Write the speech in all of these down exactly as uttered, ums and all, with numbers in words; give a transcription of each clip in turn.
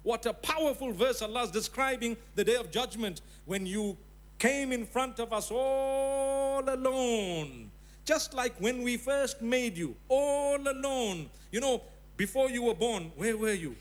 What a powerful verse. Allah is describing the day of judgment when you came in front of us all alone. Just like when we first made you, all alone. You know, before you were born, where were you?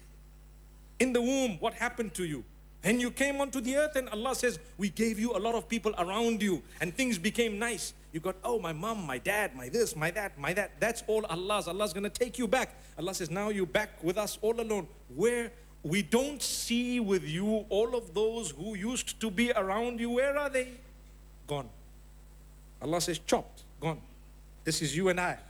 In the womb, what happened to you? And you came onto the earth and Allah says, we gave you a lot of people around you and things became nice. You got, oh, my mom, my dad, my this, my that, my that. That's all Allah's. Allah's going to take you back. Allah says, now you're back with us all alone. Where we don't see with you all of those who used to be around you. Where are they? Gone. Allah says, chopped, gone. This is you and I.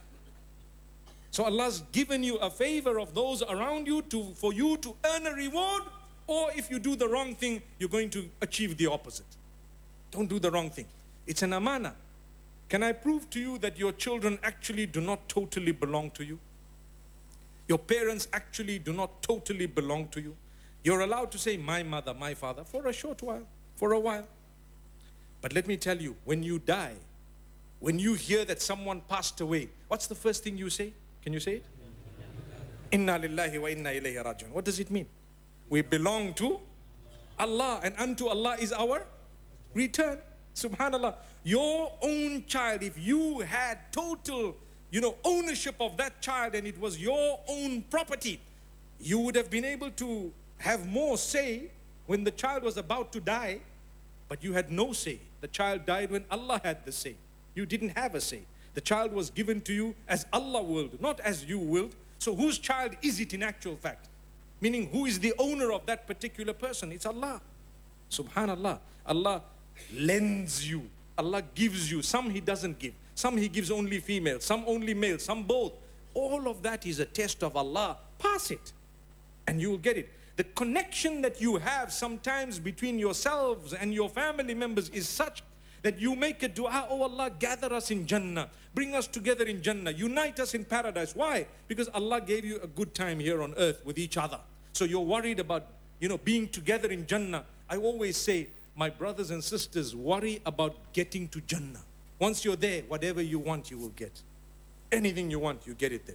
So Allah's given you a favor of those around you to, for you to earn a reward. Or if you do the wrong thing, you're going to achieve the opposite. Don't do the wrong thing. It's an amana. Can I prove to you that your children actually do not totally belong to you? Your parents actually do not totally belong to you. You're allowed to say, my mother, my father, for a short while, for a while. But let me tell you, when you die, when you hear that someone passed away, what's the first thing you say? Can you say it? Inna lillahi wa inna ilayhi raji'un. What does it mean? We belong to Allah, and unto Allah is our return. Subhanallah. Your own child, if you had total, you know, ownership of that child and it was your own property, you would have been able to have more say when the child was about to die, but you had no say. The child died when Allah had the say. You didn't have a say. The child was given to you as Allah willed, not as you willed. So whose child is it in actual fact? Meaning, who is the owner of that particular person? It's Allah. Subhanallah. Allah lends you. Allah gives you. Some He doesn't give. Some He gives only female. Some only male. Some both. All of that is a test of Allah. Pass it. And you will get it. The connection that you have sometimes between yourselves and your family members is such that you make a dua, oh Allah, gather us in Jannah. Bring us together in Jannah. Unite us in paradise. Why? Because Allah gave you a good time here on earth with each other. So you're worried about, you know, being together in Jannah. I always say, my brothers and sisters, worry about getting to Jannah. Once you're there, whatever you want, you will get. Anything you want, you get it there.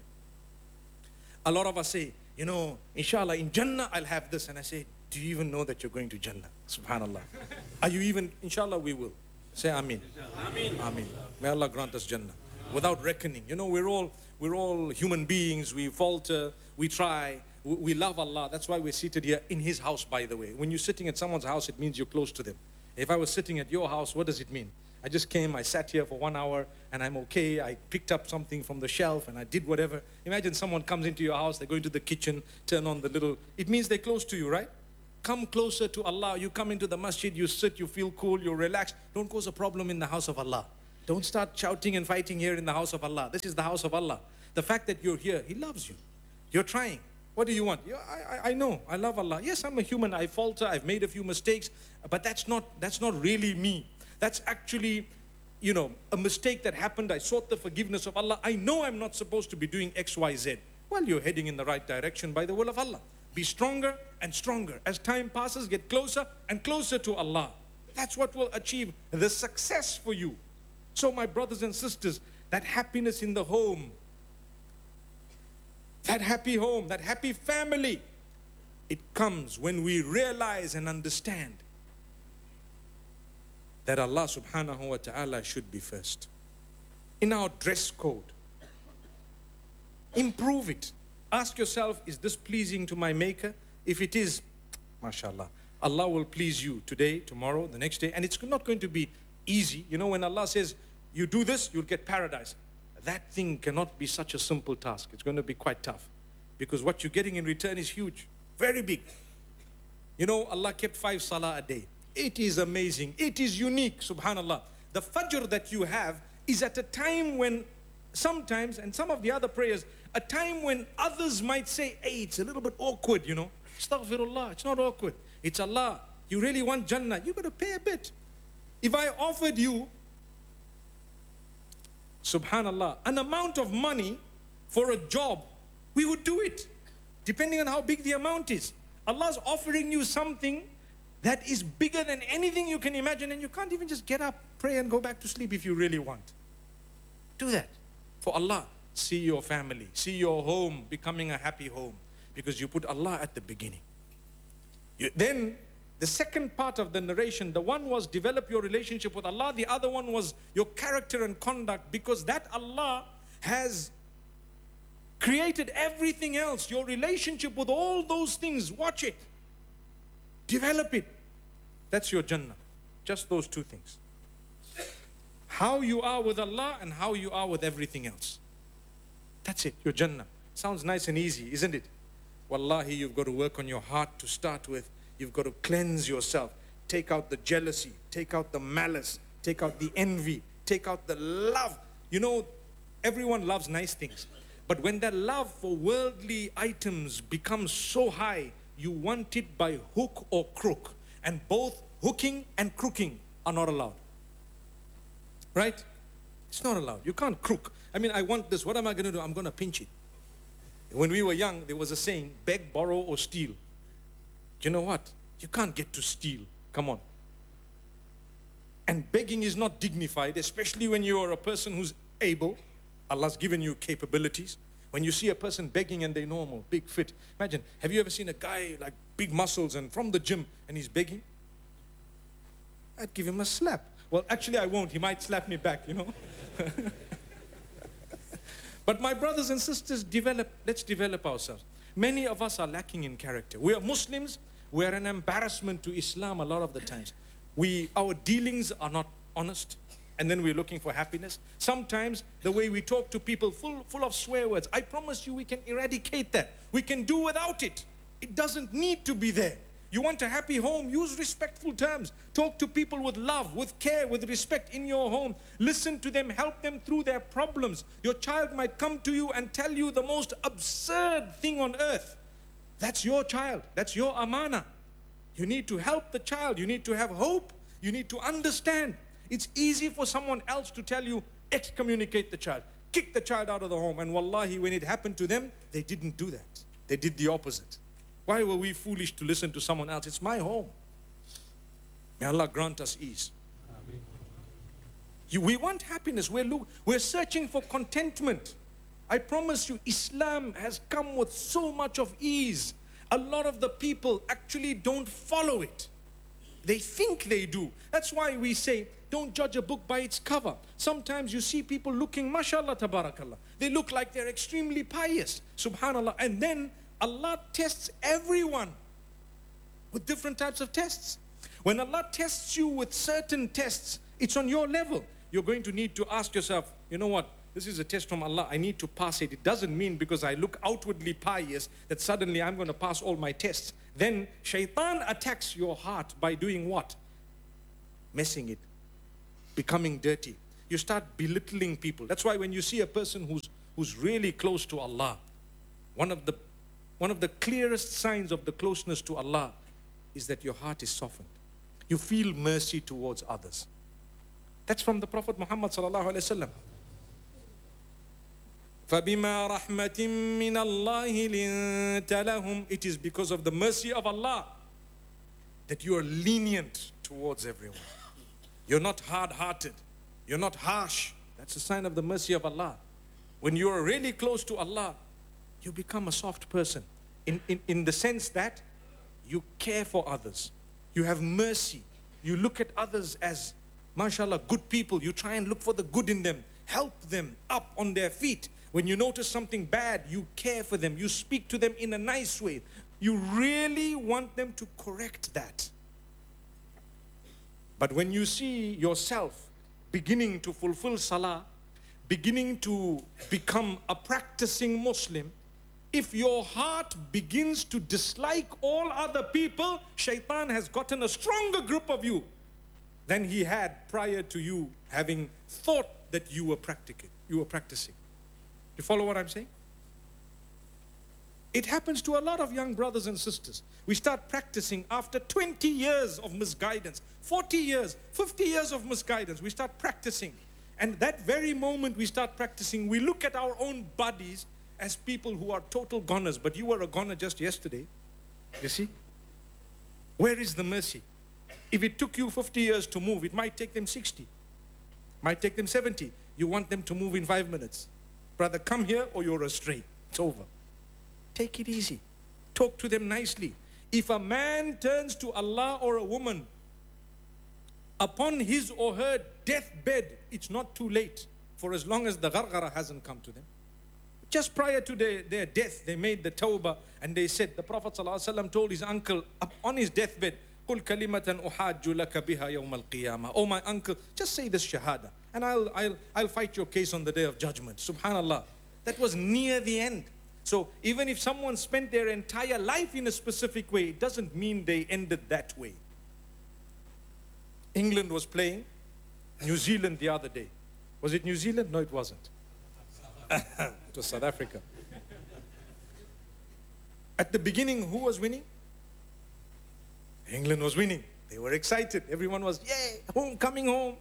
A lot of us say, you know, inshallah, in Jannah, I'll have this. And I say, do you even know that you're going to Jannah? Subhanallah. Are you even, inshallah, we will. Say Ameen. Ameen. Ameen. May Allah grant us Jannah. Without reckoning. You know, we're all, we're all human beings. We falter. We try. We, we love Allah. That's why we're seated here in His house, by the way. When you're sitting at someone's house, it means you're close to them. If I was sitting at your house, what does it mean? I just came, I sat here for one hour, and I'm okay. I picked up something from the shelf, and I did whatever. Imagine someone comes into your house, they go into the kitchen, turn on the little... It means they're close to you, right? Come closer to Allah. You come into the masjid, you sit, you feel cool, you relax. Don't cause a problem in the house of Allah. Don't start shouting and fighting here in the house of Allah. This is the house of Allah. The fact that you're here, He loves you. You're trying. What do you want? Yeah, I, I, I know. I love Allah. Yes, I'm a human. I falter. I've made a few mistakes. But that's not, that's not really me. That's actually, you know, a mistake that happened. I sought the forgiveness of Allah. I know I'm not supposed to be doing X, Y, Z. Well, you're heading in the right direction by the will of Allah. Be stronger and stronger. As time passes, get closer and closer to Allah. That's what will achieve the success for you. So my brothers and sisters, that happiness in the home, that happy home, that happy family, it comes when we realize and understand that Allah subhanahu wa ta'ala should be first. In our dress code, improve it. Ask yourself, is this pleasing to my Maker? If it is, mashallah, Allah will please you today, tomorrow, the next day. And it's not going to be easy. You know, when Allah says, you do this, you'll get paradise. That thing cannot be such a simple task. It's going to be quite tough. Because what you're getting in return is huge. Very big. You know, Allah kept five salah a day. It is amazing. It is unique, subhanallah. The fajr that you have is at a time when sometimes, and some of the other prayers, a time when others might say, hey, it's a little bit awkward, you know. Astaghfirullah, it's not awkward. It's Allah. You really want Jannah, you got to pay a bit. If I offered you, subhanallah, an amount of money for a job, we would do it, depending on how big the amount is. Allah's offering you something that is bigger than anything you can imagine, and you can't even just get up, pray and go back to sleep if you really want. Do that for Allah. See your family, see your home becoming a happy home, because you put Allah at the beginning. You, then the second part of the narration, the one was develop your relationship with Allah, the other one was your character and conduct, because that Allah has created everything else. Your relationship with all those things, watch it, develop it. That's your Jannah. Just those two things. How you are with Allah and how you are with everything else. That's it, your Jannah. Sounds nice and easy, isn't it? Wallahi, you've got to work on your heart to start with. You've got to cleanse yourself. Take out the jealousy, take out the malice, take out the envy, take out the love. You know, everyone loves nice things. But when that love for worldly items becomes so high, you want it by hook or crook. And both hooking and crooking are not allowed. Right? It's not allowed. You can't crook. I mean, I want this. What am I going to do? I'm going to pinch it. When we were young, there was a saying, beg, borrow, or steal. You know what? You can't get to steal. Come on. And begging is not dignified, especially when you are a person who's able. Allah's given you capabilities. When you see a person begging and they're normal, big, fit. Imagine, have you ever seen a guy like big muscles and from the gym and he's begging? I'd give him a slap. Well, actually I won't. He might slap me back, you know. But my brothers and sisters, develop, let's develop ourselves. Many of us are lacking in character. We are Muslims. We are an embarrassment to Islam a lot of the times. We, our dealings are not honest. And then we're looking for happiness. Sometimes the way we talk to people, full, full of swear words. I promise you we can eradicate that. We can do without it. It doesn't need to be there. You want a happy home, use respectful terms. Talk to people with love, with care, with respect in your home. Listen to them, help them through their problems. Your child might come to you and tell you the most absurd thing on earth. That's your child. That's your amana. You need to help the child. You need to have hope. You need to understand. It's easy for someone else to tell you, excommunicate the child. Kick the child out of the home. And wallahi, when it happened to them, they didn't do that. They did the opposite. Why were we foolish to listen to someone else? It's my home. May Allah grant us ease. You, we want happiness. We're, look, we're searching for contentment. I promise you, Islam has come with so much of ease. A lot of the people actually don't follow it. They think they do. That's why we say, don't judge a book by its cover. Sometimes you see people looking, mashallah, tabarakallah. They look like they're extremely pious, subhanallah. And then Allah tests everyone with different types of tests. When Allah tests you with certain tests, it's on your level. You're going to need to ask yourself, you know what? This is a test from Allah. I need to pass it. It doesn't mean because I look outwardly pious that suddenly I'm going to pass all my tests. Then shaitan attacks your heart by doing what? Messing it, becoming dirty. You start belittling people. That's why when you see a person who's, who's really close to Allah, one of the One of the clearest signs of the closeness to Allah is that your heart is softened. You feel mercy towards others. That's from the Prophet Muhammad sallallahu alaihi wasallam. فَبِمَا رَحْمَةٍ مِّنَ اللَّهِ لِنْتَ لَهُمْ. It is because of the mercy of Allah that you are lenient towards everyone. You're not hard-hearted. You're not harsh. That's a sign of the mercy of Allah. When you are really close to Allah, you become a soft person. In, in, in the sense that you care for others. You have mercy. You look at others as, mashallah, good people. You try and look for the good in them. Help them up on their feet. When you notice something bad, you care for them. You speak to them in a nice way. You really want them to correct that. But when you see yourself beginning to fulfill salah, beginning to become a practicing Muslim, if your heart begins to dislike all other people, shaitan has gotten a stronger grip of you than he had prior to you having thought that you were practicing. You were practicing. You follow what I'm saying? It happens to a lot of young brothers and sisters. We start practicing after twenty years of misguidance, forty years, fifty years of misguidance. We start practicing. And that very moment we start practicing, we look at our own bodies as people who are total goners. But you were a goner just yesterday. You see? Where is the mercy? If it took you fifty years to move, it might take them sixty. Might take them seventy. You want them to move in five minutes. Brother, come here or you're astray. It's over. Take it easy. Talk to them nicely. If a man turns to Allah or a woman upon his or her deathbed, it's not too late, for as long as the ghargara hasn't come to them. Just prior to their, their death, they made the tawbah and they said, the Prophet ﷺ told his uncle on his deathbed, قُلْ كَلِمَةً أُحَاجُّ لَكَ بِهَا يَوْمَ الْقِيَامَةِ. Oh my uncle, just say this shahada and I'll, I'll, I'll fight your case on the day of judgment. Subhanallah. That was near the end. So even if someone spent their entire life in a specific way, it doesn't mean they ended that way. England was playing New Zealand the other day. Was it New Zealand? No, it wasn't. It was South Africa. At the beginning, who was winning? England was winning. They were excited. Everyone was, yay, home, coming home.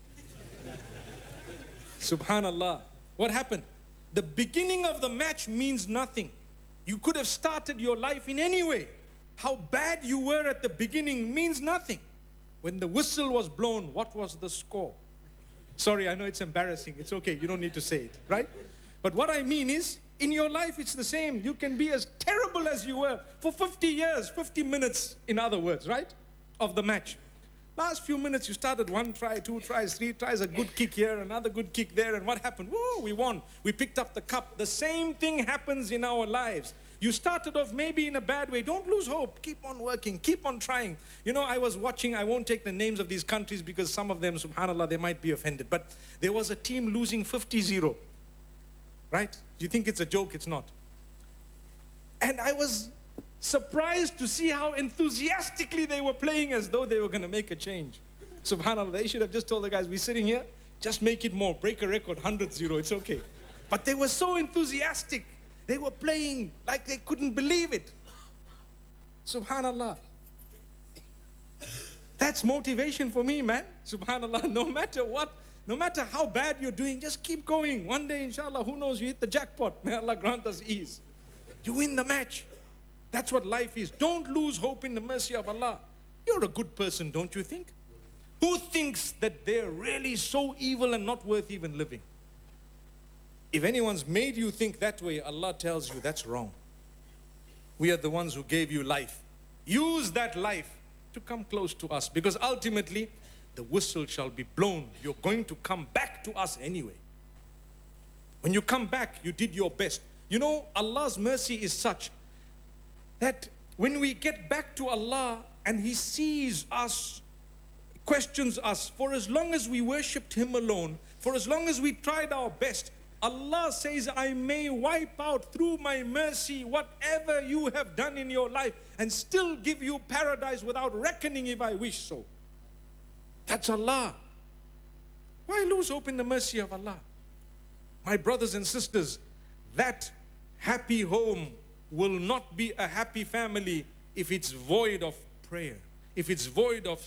Subhanallah. What happened? The beginning of the match means nothing. You could have started your life in any way. How bad you were at the beginning means nothing. When the whistle was blown, what was the score? Sorry, I know it's embarrassing. It's okay. You don't need to say it, right? But what I mean is, in your life, it's the same. You can be as terrible as you were for fifty years, fifty minutes, in other words, right? Of the match. Last few minutes, you started one try, two tries, three tries, a good kick here, another good kick there, and what happened? Woo, we won. We picked up the cup. The same thing happens in our lives. You started off maybe in a bad way. Don't lose hope. Keep on working. Keep on trying. You know, I was watching, I won't take the names of these countries because some of them, subhanAllah, they might be offended. But there was a team losing fifty zero. Right? You think it's a joke? It's not. And I was surprised to see how enthusiastically they were playing as though they were going to make a change. SubhanAllah, they should have just told the guys, we're sitting here, just make it more, break a record, one hundred zero, it's okay. But they were so enthusiastic. They were playing like they couldn't believe it. Subhanallah. That's motivation for me, man. Subhanallah, no matter what, no matter how bad you're doing, just keep going. One day, inshallah, who knows, you hit the jackpot. May Allah grant us ease. You win the match. That's what life is. Don't lose hope in the mercy of Allah. You're a good person, don't you think? Who thinks that they're really so evil and not worth even living? If anyone's made you think that way, Allah tells you that's wrong. We are the ones who gave you life. Use that life to come close to us, because ultimately the whistle shall be blown. You're going to come back to us anyway. When you come back, you did your best. You know, Allah's mercy is such that when we get back to Allah and He sees us, questions us, for as long as we worshipped Him alone, for as long as we tried our best, Allah says, I may wipe out through my mercy whatever you have done in your life and still give you paradise without reckoning if I wish so. That's Allah. Why lose hope in the mercy of Allah? My brothers and sisters, that happy home will not be a happy family if it's void of prayer, if it's void of